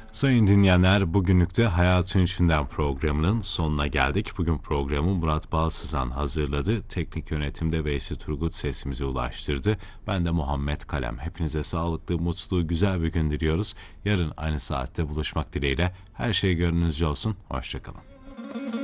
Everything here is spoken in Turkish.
Sayın dinleyenler, bugünlük de Hayatın İçinden programının sonuna geldik. Bugün programı Murat Balsızan hazırladı. Teknik yönetimde Veysi Turgut sesimize ulaştırdı. Ben de Muhammed Kalem. Hepinize sağlıklı, mutlu, güzel bir gün diliyoruz. Yarın aynı saatte buluşmak dileğiyle. Her şey gönlünüzce olsun. Hoşçakalın.